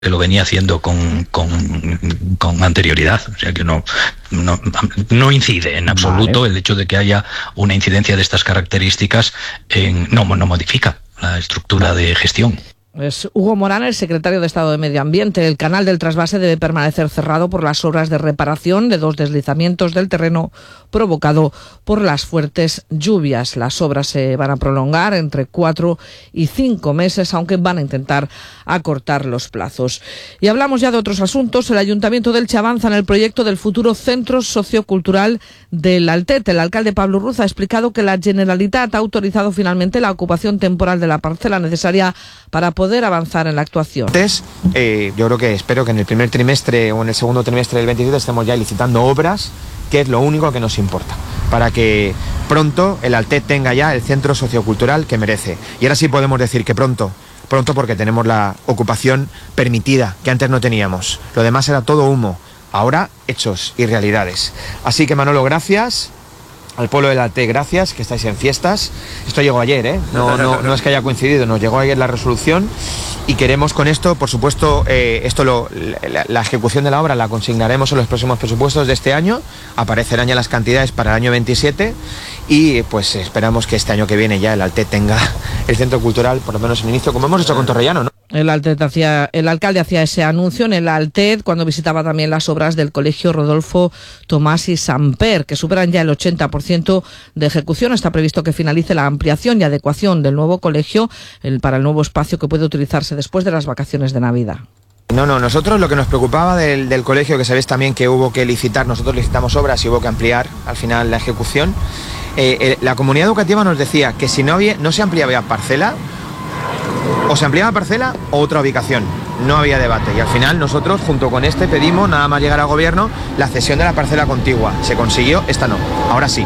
que lo venía haciendo con anterioridad, o sea que no incide en absoluto el hecho de que haya una incidencia de estas características, no modifica la estructura de gestión. Es Hugo Morán, el secretario de Estado de Medio Ambiente. El canal del trasvase debe permanecer cerrado por las obras de reparación de 2 deslizamientos del terreno provocado por las fuertes lluvias. Las obras se van a prolongar entre 4 y 5 meses, aunque van a intentar acortar los plazos. Y hablamos ya de otros asuntos. El Ayuntamiento de Elche avanza en el proyecto del futuro Centro Sociocultural del Altet. El alcalde Pablo Ruz ha explicado que la Generalitat ha autorizado finalmente la ocupación temporal de la parcela necesaria para poder avanzar en la actuación. Yo espero que en el primer trimestre o en el segundo trimestre del 27 estemos ya licitando obras, que es lo único que nos importa, para que pronto el Altet tenga ya el centro sociocultural que merece. Y ahora sí podemos decir que pronto porque tenemos la ocupación permitida, que antes no teníamos. Lo demás era todo humo, ahora hechos y realidades. Así que Manolo, gracias. Al pueblo del Altet, gracias, que estáis en fiestas. Esto llegó ayer, no es que haya coincidido, nos llegó ayer la resolución y queremos con esto, por supuesto, la ejecución de la obra la consignaremos en los próximos presupuestos de este año. Aparecerán ya las cantidades para el año 27 y pues esperamos que este año que viene ya el Altet tenga el centro cultural, por lo menos en inicio, como hemos hecho con Torrellano, ¿no? El alcalde hacía ese anuncio en el Altet cuando visitaba también las obras del Colegio Rodolfo Tomás y Samper, que superan ya el 80% de ejecución. Está previsto que finalice la ampliación y adecuación del nuevo colegio para el nuevo espacio que puede utilizarse después de las vacaciones de Navidad. No, nosotros lo que nos preocupaba del colegio, que sabéis también que hubo que licitar, nosotros licitamos obras y hubo que ampliar al final la ejecución. La comunidad educativa nos decía que si no se ampliaba parcela, o se ampliaba parcela o otra ubicación, no había debate, y al final nosotros junto con pedimos, nada más llegar al gobierno, la cesión de la parcela contigua. Se consiguió, esta no, ahora sí.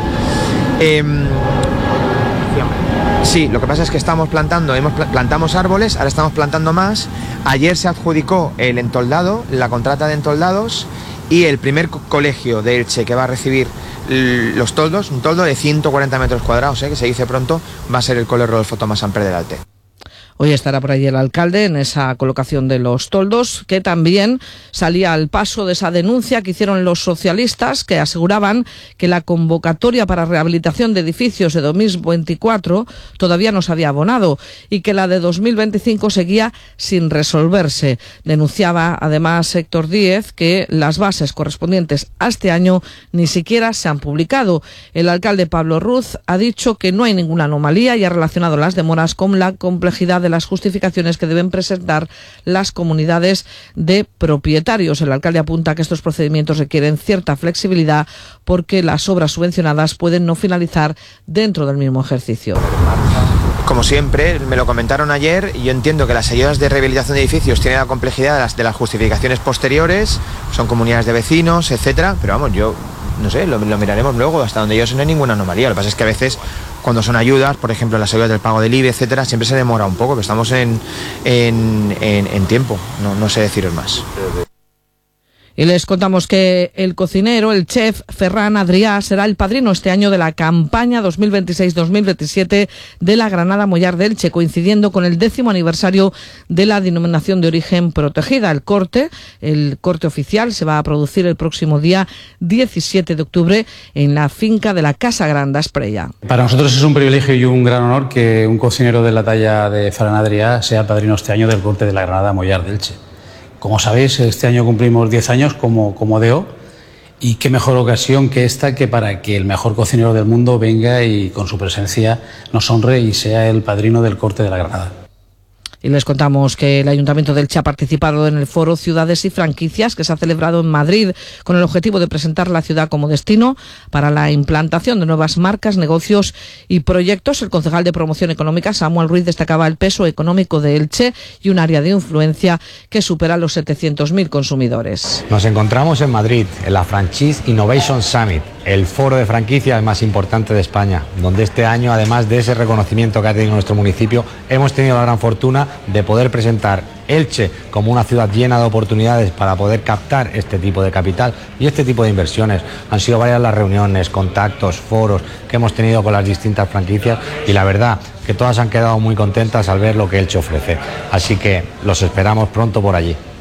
Sí, lo que pasa es que plantamos árboles, ahora estamos plantando más. Ayer se adjudicó el entoldado, la contrata de entoldados, y el primer colegio de Elche que va a recibir los toldos, un toldo de 140 metros cuadrados, que se dice pronto, va a ser el Colegio Rodolfo Tomás Samper del Altet. Hoy estará por allí el alcalde en esa colocación de los toldos, que también salía al paso de esa denuncia que hicieron los socialistas, que aseguraban que la convocatoria para rehabilitación de edificios de 2024 todavía no se había abonado y que la de 2025 seguía sin resolverse. Denunciaba además Héctor Díez que las bases correspondientes a este año ni siquiera se han publicado. El alcalde Pablo Ruz ha dicho que no hay ninguna anomalía y ha relacionado las demoras con la complejidad de las justificaciones que deben presentar las comunidades de propietarios. El alcalde apunta que estos procedimientos requieren cierta flexibilidad porque las obras subvencionadas pueden no finalizar dentro del mismo ejercicio. Como siempre, me lo comentaron ayer, y yo entiendo que las ayudas de rehabilitación de edificios tienen la complejidad de las justificaciones posteriores, son comunidades de vecinos, etcétera, pero vamos, yo no sé, lo miraremos luego, hasta donde yo sé no hay ninguna anomalía. Lo que pasa es que a veces cuando son ayudas, por ejemplo las ayudas del pago del IBI, etcétera, siempre se demora un poco, pero estamos en tiempo, no sé deciros más. Y les contamos que el cocinero, el chef Ferran Adrià, será el padrino este año de la campaña 2026-2027 de la Granada Mollar de Elche, coincidiendo con el 10º aniversario de la denominación de origen protegida. El corte oficial se va a producir el próximo día 17 de octubre en la finca de la Casa Grande, Esprella. Para nosotros es un privilegio y un gran honor que un cocinero de la talla de Ferran Adrià sea el padrino este año del corte de la Granada Mollar de Elche. Como sabéis, este año cumplimos 10 años como DEO, y qué mejor ocasión que esta que para que el mejor cocinero del mundo venga y con su presencia nos honre y sea el padrino del corte de la Granada. Y les contamos que el Ayuntamiento de Elche ha participado en el foro Ciudades y Franquicias que se ha celebrado en Madrid con el objetivo de presentar la ciudad como destino para la implantación de nuevas marcas, negocios y proyectos. El concejal de Promoción Económica, Samuel Ruiz, destacaba el peso económico de Elche y un área de influencia que supera los 700.000 consumidores. Nos encontramos en Madrid, en la Franchise Innovation Summit, el foro de franquicias más importante de España, donde este año, además de ese reconocimiento que ha tenido nuestro municipio, hemos tenido la gran fortuna de poder presentar Elche como una ciudad llena de oportunidades para poder captar este tipo de capital y este tipo de inversiones. Han sido varias las reuniones, contactos, foros que hemos tenido con las distintas franquicias y la verdad que todas han quedado muy contentas al ver lo que Elche ofrece. Así que los esperamos pronto por allí.